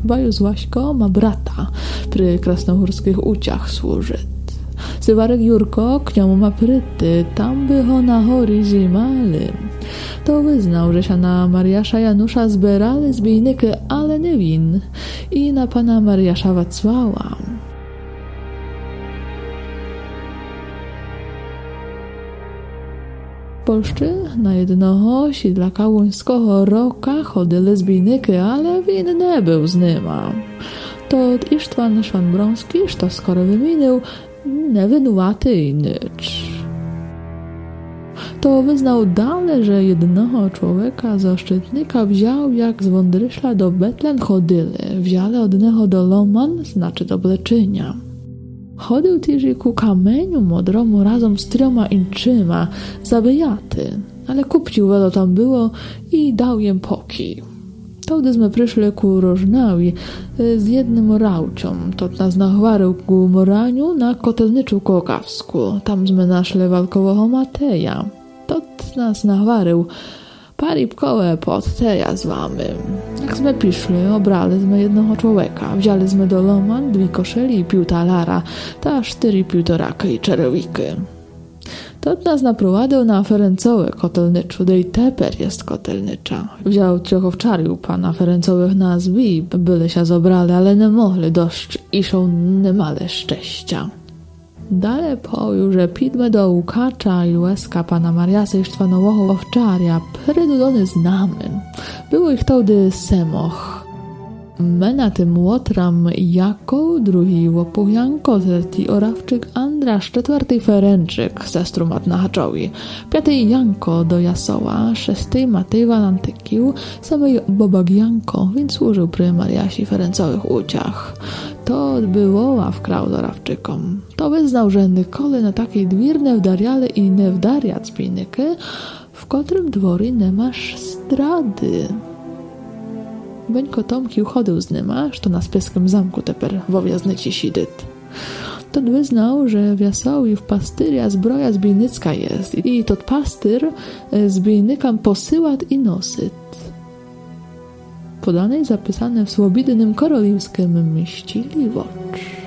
Baju z Łaśko ma brata przy krasnohórskich uciach służyć. Sywarek Jurko k niemu ma pryty, tam by ho na hory zimali. To wyznał, że się na Mariasza Janusza zbierali zbijnyki, ale nie win, i na pana Mariasza Wacłała. W Polsce na jednoho sidlaka łońskiego roka chodyli zbijnyki, ale win nie był z nima. To Isztwan Szwanbrąski, to skoro wyminął, nie winułaty i nicz. To wyznał dalej, że jednego człowieka ze Szczytnika wziął, jak z Wądryszla do Betlen chodyli, wzięli od niego do Loman, znaczy do Bleczynia. Chodził też i ku kamieniu modromu razem z 3 inczyma, zabijaty, ale kupcił welo tam było i dał jem poki. To gdyśmy przyszli ku Rożnawi z jednym raucią, to nas nachwarył ku Moraniu na Kotelnyczu Kołkawsku, tam jsme naszli walkowego Mateja. To nas nachwarył, paripkowe pod teja z wami. Jak jsme przyszli, obraliśmy jednego człowieka, wzięliśmy do Loman 2 koszeli i 5 talara, ta 4 półtoraki i czerewiki. To nas naprowadził na Ferencowe Kotelnyczu, dej teper jest Kotelnycza. Wziął 3 owczariów pana Ferencowych nazwi, byle się zobrali, ale nie mogli dość, iszą niemale szczęścia. Dalej pojął, że pidmy do Łukacza i Łeska pana Mariasa Isztwanowego owczaria, prydudony znamy. Było ich tałdy semoch. My na tym łotram Jako, drugi łopuch Janko, 3 Orawczyk Andrasz, 4 Ferenczyk, sestru Matna Haczowi, 5 Janko do Jasoła, 6 Matej Walantykił, samej Bobak Janko, więc służył przy Mariasi Ferencowych uciach. To było w krał Orawczykom. To wyznał, że Nikole na takiej dwirne wdariale i nie wdariać spinnyky, w którym dwory nie masz zdrady. Beńko Tomki uchodził z nyma, że to na Spieskim zamku teper wowiaznyci sidyt. To wyznał, że w Jasowi w pastyria zbroja zbijnycka jest i tot pastyr zbijnykam posyłat i nosyt. Podane i zapisane w Słobidnym Koroliwskim mieścili wocz.